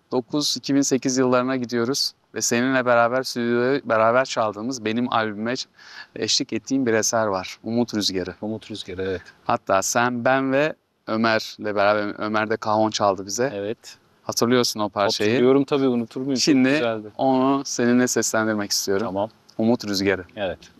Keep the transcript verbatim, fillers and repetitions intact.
dokuz iki bin sekiz yıllarına gidiyoruz ve seninle beraber stüdyoda beraber çaldığımız benim albüme eşlik ettiğim bir eser var. Umut Rüzgarı. Umut Rüzgarı, evet. Hatta sen, ben ve Ömer'le beraber, Ömer de kahon çaldı bize. Evet. Hatırlıyorsun o parçayı. Hatırlıyorum tabii, unutur muyum? Çok Şimdi güzeldi. onu seninle seslendirmek istiyorum. Tamam. Umut Rüzgarı. Evet.